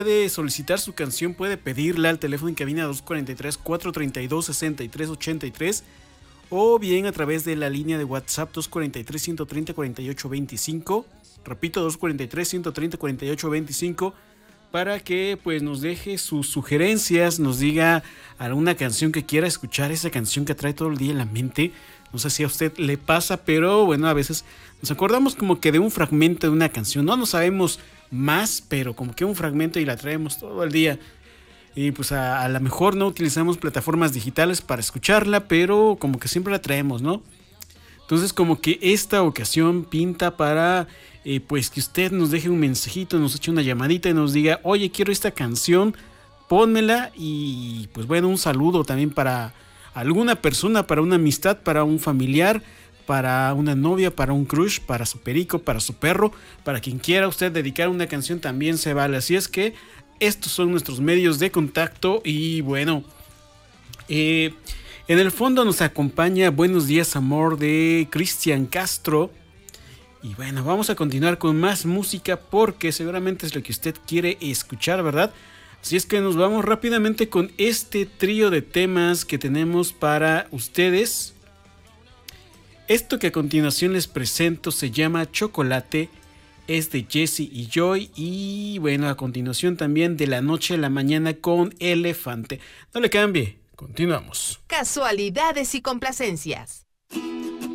puede solicitar su canción, puede pedirla al teléfono en cabina 243-432-6383 o bien a través de la línea de WhatsApp 243-130-4825. Repito, 243-130-4825 para que pues nos deje sus sugerencias, nos diga alguna canción que quiera escuchar, esa canción que trae todo el día en la mente. No sé si a usted le pasa, pero bueno, a veces nos acordamos como que de un fragmento de una canción. No sabemos más, pero como que un fragmento y la traemos todo el día. Y pues a lo mejor no utilizamos plataformas digitales para escucharla, pero como que siempre la traemos, ¿no? Entonces como que esta ocasión pinta para pues que usted nos deje un mensajito, nos eche una llamadita y nos diga, oye, quiero esta canción, pónmela. Y pues bueno, un saludo también para alguna persona, para una amistad, para un familiar, para una novia, para un crush, para su perico, para su perro, para quien quiera usted dedicar una canción también se vale. Así es que estos son nuestros medios de contacto y bueno, en el fondo nos acompaña Buenos días amor de Cristian Castro. Y bueno, vamos a continuar con más música porque seguramente es lo que usted quiere escuchar, ¿verdad? Así es que nos vamos rápidamente con este trío de temas que tenemos para ustedes. Esto que a continuación les presento se llama Chocolate, es de Jesse y Joy. Y bueno, a continuación también De la noche a la mañana con Elefante. No le cambie, continuamos. Casualidades y complacencias.